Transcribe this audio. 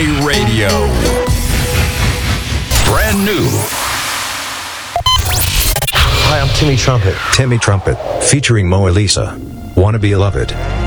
Radio. Brand new. Hi, I'm Timmy Trumpet. Timmy Trumpet, featuring Moa Lisa. Wanna Be Loved.